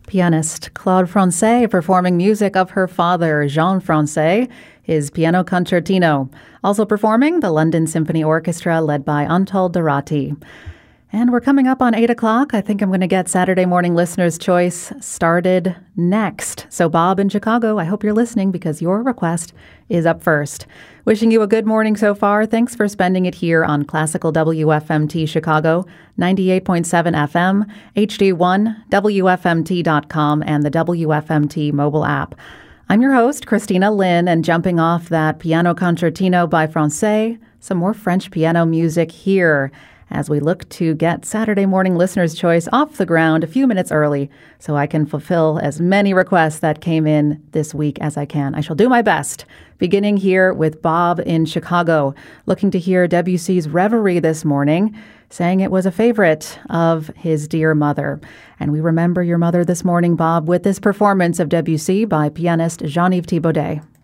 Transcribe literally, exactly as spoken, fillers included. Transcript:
Pianist Claude Francais performing music of her father, Jean Francais, his piano concertino. Also performing the London Symphony Orchestra led by Antal Dorati. And we're coming up on eight o'clock. I think I'm going to get Saturday Morning Listener's Choice started next. So Bob in Chicago, I hope you're listening because your request is up first. Wishing you a good morning so far. Thanks for spending it here on Classical W F M T Chicago, ninety-eight point seven F M, H D one, W F M T dot com, and the W F M T mobile app. I'm your host, Christina Lynn, and jumping off that piano concertino by Francais, some more French piano music here as we look to get Saturday Morning Listener's Choice off the ground a few minutes early so I can fulfill as many requests that came in this week as I can. I shall do my best. Beginning here with Bob in Chicago, looking to hear Debussy's Reverie this morning, saying it was a favorite of his dear mother. And we remember your mother this morning, Bob, with this performance of Debussy by pianist Jean-Yves Thibaudet.